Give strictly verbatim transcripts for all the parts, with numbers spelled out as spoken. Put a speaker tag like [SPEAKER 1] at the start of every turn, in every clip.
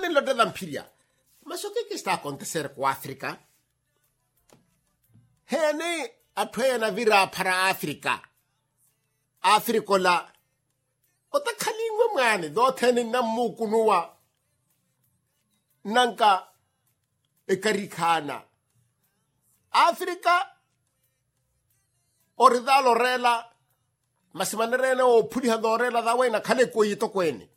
[SPEAKER 1] nem lo de Lampiria. Mas o que que está a acontecer com a África? Hene atwe na vira para África. África la ota khalingwe mwane do theni namukunuwa nanka ekarikhana. África oridalo rela masimanerene o phuliha do rela da wena khale ko yito kwene.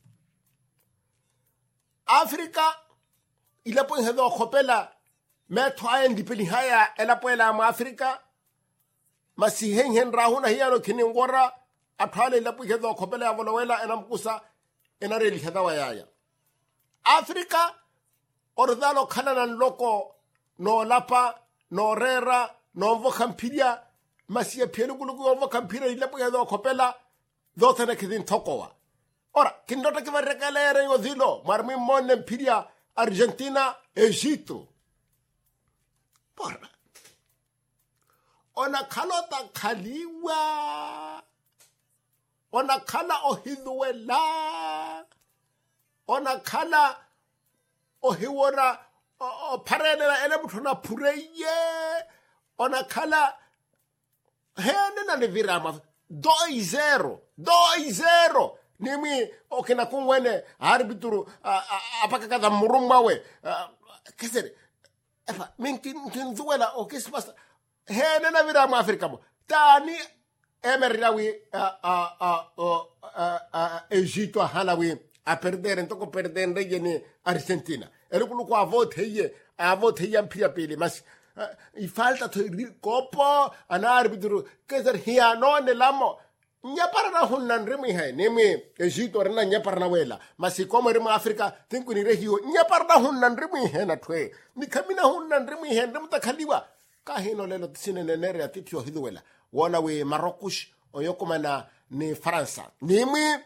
[SPEAKER 1] África ilapo hedo khopela metho a ndipeli haya elapoela ma África masiheng hen rahuna hiano kiningora athale ilapo hedo khopela ya volowela enamkusa enareli hedawa yaya. África oridalo khalana loko no lapa no rera no vokhampiria masia pelukuluku no vokhampiria ilapo hedo khopela dotana kidin tokowa. Ora kindota ke varekalere yo dilo marmi monne mpiria Argentina, Egito. Porra. Ona kalota khaliwa. Ona khala ohiduela. Ona khala ohiwora o parela ele mutuna pureye. Ona khala hene na levirama dois zero. dois zero. Nimi okina kunwene arbitru apaka kada murummawe kesere efa minkin kin duela o que se pasa hene na vira ma África mo tani emerlawi a a a Egito halawi a perder então com perder regene Argentina ele kuluko a vote heye a vote heye amplia pele mas e falta to copo ana arbitru kesere hiano ne lamo nyapara na hunnan rimi hai nemi Egito rena nyapara na wela masi komo rima Afrika tinku ni rehio nyapara na hunnan rimi hai na twe ni kamina hunnan rimi hai ndimta khaliwa ka hino lelo tsine nenere atitio hiduwela wona we Marocos oyokoma na ni Faransa nimi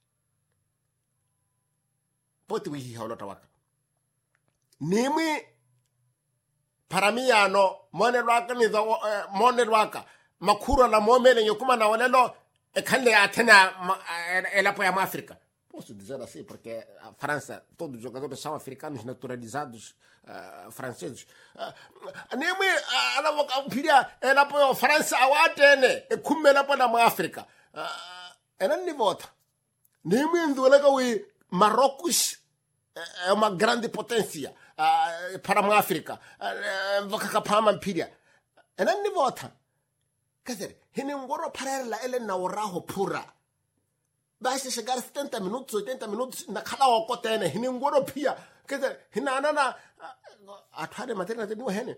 [SPEAKER 1] poti wi hawlota waka nimi paramiano monelwaka ni do monelwaka makura la momele yokoma na walelo e khale athena ela foi a África. Posso dizer assim porque a França, todos os jogadores são africanos naturalizados uh, franceses. Nem me ela queria ela foi a França awatene e kume ela foi na África. Ela nem vota. Nem me ndola que Marrocos é uma grande potência uh, para a África. Vaka pama mpiria. Ela nem vota. Quer dizer, hine ngoro parela ele na oraho pura. Basta chegar setenta minutos, oitenta minutos na kala okotene hine ngoro pia. Quer dizer, hina anana athade materna de hene.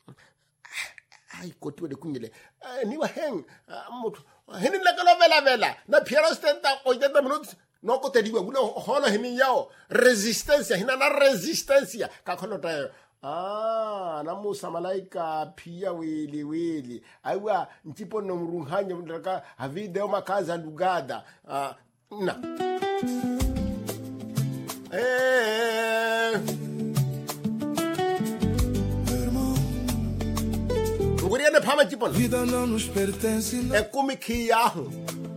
[SPEAKER 1] Ai kotu de kunyele. Ni wa hen mutu. Hine la kala vela vela. Na pia setenta oitenta minutos no koteliwa guna hola hine yao resistência, hina na resistência. Kakolo tayo. Ah, namusa malaika pia wili wili. Aiwa ntipo no mruhanya mtaka havide uma kaza lugada. Ah, na. Eh. Nguria ne pama tipo.
[SPEAKER 2] Vida não nos pertence.
[SPEAKER 1] É como que yahu.